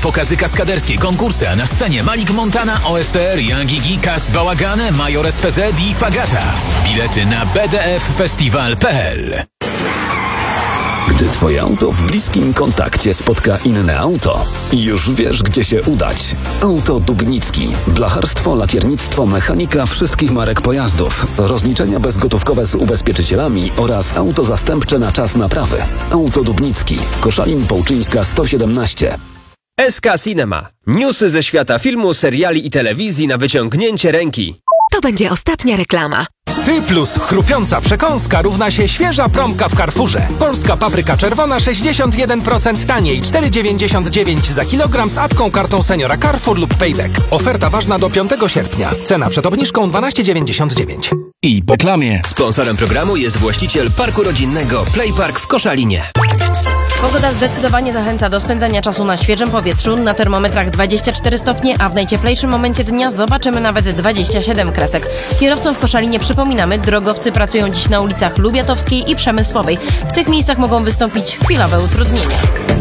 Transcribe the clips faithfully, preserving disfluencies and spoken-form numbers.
pokazy kaskaderskie, konkursy, a na scenie Malik Montana, O S T R, Young Gigi, Kas Bałagane, Major S P Z i Fagata. Bilety na b d f festiwal kropka p l. Gdy twoje auto w bliskim kontakcie spotka inne auto, już wiesz, gdzie się udać. Auto Dubnicki. Blacharstwo, lakiernictwo, mechanika wszystkich marek pojazdów. Rozliczenia bezgotówkowe z ubezpieczycielami oraz auto zastępcze na czas naprawy. Auto Dubnicki. Koszalin Połczyńska sto siedemnaście. S K Cinema. Newsy ze świata filmu, seriali i telewizji na wyciągnięcie ręki. To będzie ostatnia reklama. Ty plus chrupiąca przekąska równa się świeża promka w Carrefourze. Polska papryka czerwona sześćdziesiąt jeden procent taniej, cztery dziewięćdziesiąt dziewięć za kilogram z apką, kartą seniora Carrefour lub Payback. Oferta ważna do piątego sierpnia. Cena przed obniżką dwanaście dziewięćdziesiąt dziewięć. I po reklamie. Sponsorem programu jest właściciel parku rodzinnego Playpark w Koszalinie. Pogoda zdecydowanie zachęca do spędzania czasu na świeżym powietrzu. Na termometrach dwadzieścia cztery stopnie, a w najcieplejszym momencie dnia zobaczymy nawet dwadzieścia siedem kresek. Kierowcom w Koszalinie przypominamy, drogowcy pracują dziś na ulicach Lubiatowskiej i Przemysłowej. W tych miejscach mogą wystąpić chwilowe utrudnienia.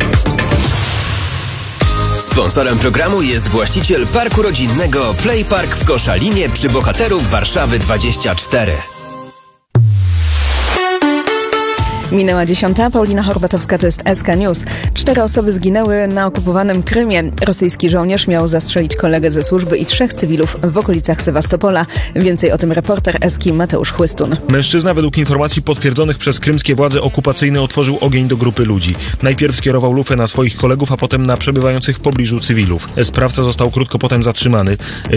Sponsorem programu jest właściciel parku rodzinnego Playpark w Koszalinie przy Bohaterów Warszawy dwadzieścia cztery. Minęła dziesiąta, Paulina Horbatowska, to jest S K News. Cztery osoby zginęły na okupowanym Krymie. Rosyjski żołnierz miał zastrzelić kolegę ze służby i trzech cywilów w okolicach Sewastopola. Więcej o tym reporter Eski Mateusz Chłystun. Mężczyzna według informacji potwierdzonych przez krymskie władze okupacyjne otworzył ogień do grupy ludzi. Najpierw skierował lufę na swoich kolegów, a potem na przebywających w pobliżu cywilów. Sprawca został krótko potem zatrzymany.